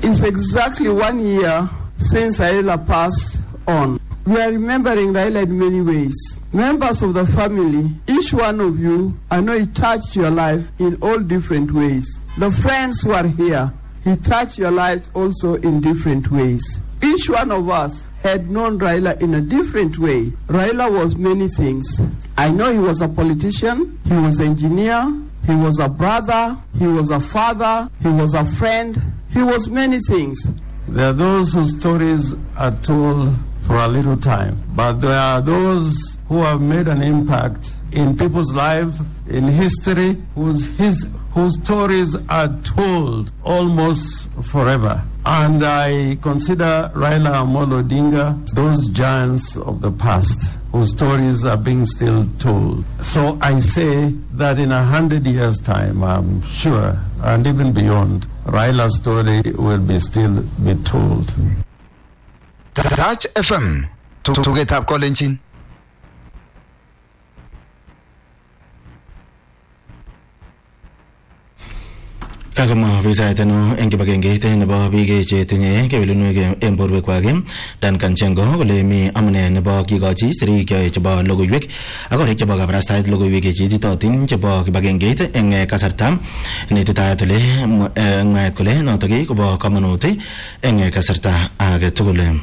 It's exactly 1 year since Raila passed on. We are remembering Raila in many ways. Members of the family, each one of you, I know he touched your life in all different ways. The friends who are here, he touched your lives also in different ways. Each one of us had known Raila in a different way. Raila was many things. I know he was a politician, he was an engineer, he was a brother, he was a father, he was a friend, he was many things. There are those whose stories are told for a little time, but there are those who have made an impact in people's lives, in history, whose stories are told almost forever. And I consider Raila Amolo Odinga those giants of the past whose stories are being still told. So I say that in 100 years' time, I'm sure, and even beyond, Raila's story will still be told. Touch FM to get up calling. Kagama visa tano enki bagenge te nebo bige che tinye kewelunwe en borwe kwage dan kanchengo kole mi amne nebo kigochi siri ke chebo logoiwek akore chebo kabrastait logoiwek che titotin chebo kibagenge te en kasarta ne titatule ngat kole notoki kobo kamanut en kasarta age tugule.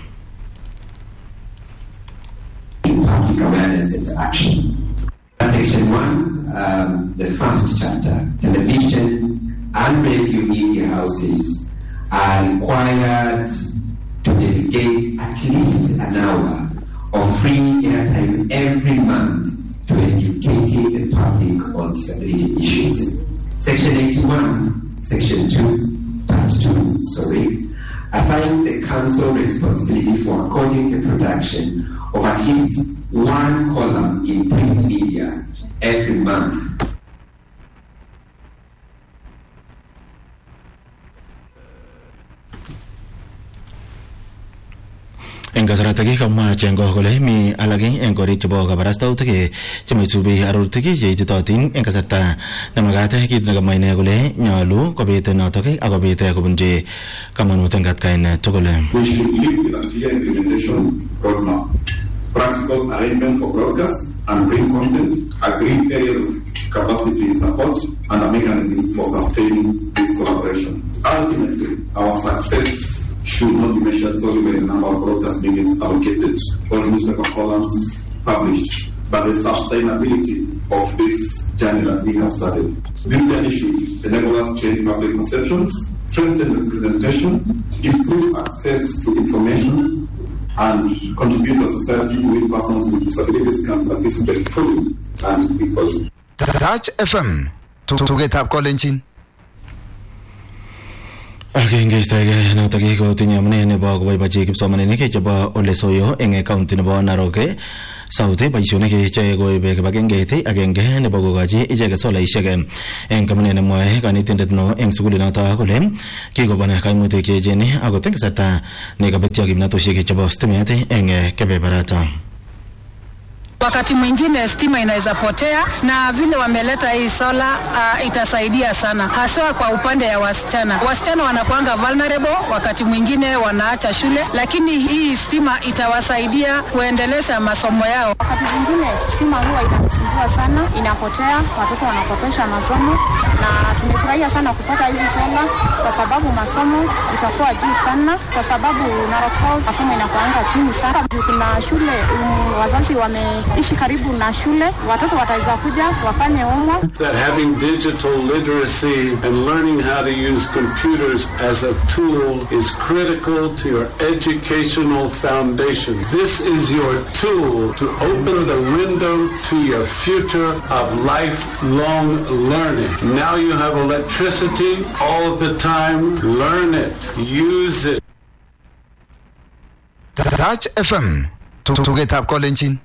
Public awareness into action. Section 1, the first chapter, television and radio media houses are required to dedicate at least an hour of free airtime every month to educating the public on disability issues. Section 81, Section 2, Part 2, assigns the council responsibility for recording the production of at least one column in print media every month. En kasarata kama chengo kole mi alagi en korik chebo kabarastautik chemoisubi arorutik cheititotin en kasarta nemagate kit nekamaine kole nyalu kobit notok akobit kobunji kamanut en katkain tugul. We should live with a clear implementation roadmap, practical arrangement for broadcast and print content, agreed areas of capacity support, and a mechanism for sustaining this collaboration. Ultimately, our success should not be measured solely by the number of broadcast minutes allocated or newspaper columns published, but the sustainability of this journey that we have started. This journey should enable us to change public perceptions, strengthen representation, improve access to information, and contribute to a society where persons with disabilities can participate fully and equally. Touch FM to get up calling. Agenge stage notoki ko tinya mne nebo koboibochi kipsomaninik chebo Ole Soyo eng county nebo Narok South boisionik che koibe kibagenge agenge nebo kokochi icheket solaishek eng kamune nemwoe kanetindet no eng sukulinoto kole kikobone kaimutik che echen akot eng kasarta nekabetyo kimnatoshek chebo stimet eng kebeberata. Wakati mwingine stima inaweza potea, na vile wameleta hii sola itasaidia sana, haswa kwa upande ya wasichana. Wasichana wanakuanga vulnerable, wakati mwingine wanaacha shule, lakini hii stima itawasaidia kuendelesha masomo yao. Wakati mwingine stima huwa inatusumbua sana, inapotea, watoto wanapotesha masomo, na tumefurahia sana kupata hizi sola kwa sababu masomo itakuwa juu sana, kwa sababu Narok South masomo inakuanga chini sana. Kuna shule wazazi wameishi karibu na shule, watoto wataweza kuja wafanye homework. That having digital literacy and learning how to use computers as a tool is critical to your educational foundation. This is your tool to open the window to your future of lifelong learning. Now you have electricity all the time. Learn it. Use it. Touch FM to get up calling.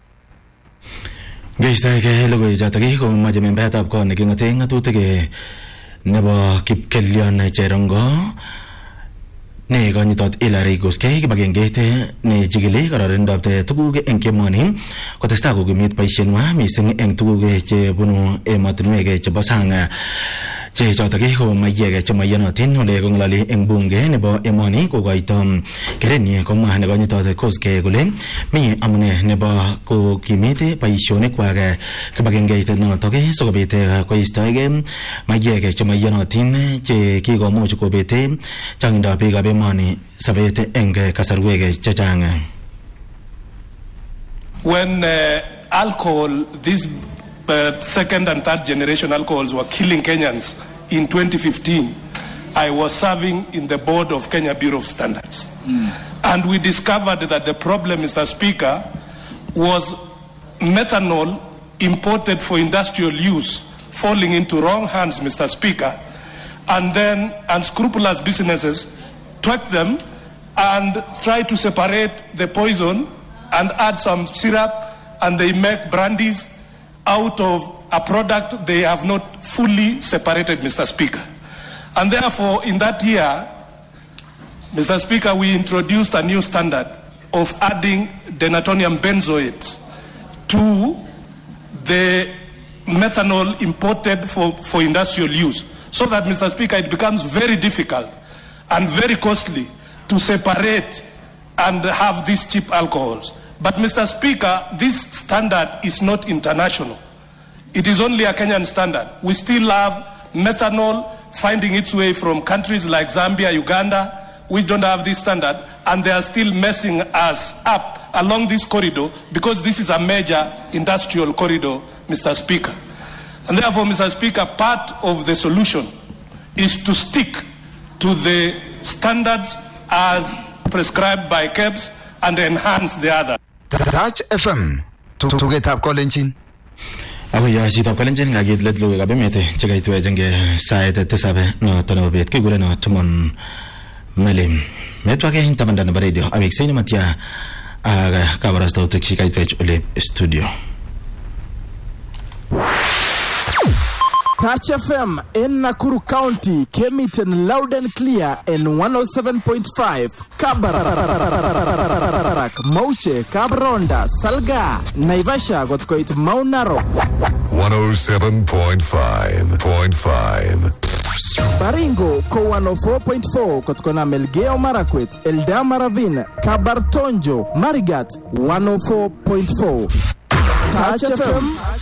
Geista ke logo jatagi ko majamin betab ko naging ngatutik nebo kipkelion cherongo ne ganyitot Hilary Koskei kibagengete ne jigili kararindabte tuguk eng kemoni kotesta ko gimit boisienwa mising eng tuguk che bunu emotinwek chebo sang che chotok ko mayege che mayanotin ole konglali eng bunge nebo emoni kokoito kereni komwa ne konyitot koske kole mi amune nebo ko kimite boisionik kwake kibagengeit notok sikobit koistoege mayege che mayanotin che kikomuch kobete changindo biikab emoni sabet eng kasarwek chechang. When alcohol, these second and third generation alcohols were killing Kenyans in 2015, I was serving in the board of Kenya Bureau of Standards. And we discovered that the problem, Mr. Speaker, was methanol imported for industrial use falling into wrong hands, Mr. Speaker, and then unscrupulous businesses track them and try to separate the poison and add some syrup, and they make brandies out of a product they have not fully separated, Mr. Speaker. And therefore, in that year, Mr. Speaker, we introduced a new standard of adding denatonium benzoate to the methanol imported for industrial use, so that, Mr. Speaker, it becomes very difficult and very costly to separate and have these cheap alcohols. But, Mr. Speaker, this standard is not international. It is only a Kenyan standard. We still have methanol finding its way from countries like Zambia, Uganda, which don't have this standard, and they are still messing us up along this corridor because this is a major industrial corridor, Mr. Speaker. And therefore, Mr. Speaker, part of the solution is to stick to the standards as prescribed by KEBS and enhance the other. Touch FM to get up calling. Agoya chitap kalenjin ngagit let luwe kabemete chekaitwe jenge saet tesabe no tono bet kigure no tumon melim metwake hintamanda na radio avec seni matia aga kabarasta utekshikaitwe ole studio. Touch FM in Nakuru County came it in loud and clear in 107.5. Kabarak, Mauche, Kabronda, Salga, Naivasha got quite Mount Narok. 107.5. Baringo, Ko 104.4, Kotkona Melgeo Marakwet, Eldama Ravine, Kabartonjo, Marigat, 104.4. Touch FM.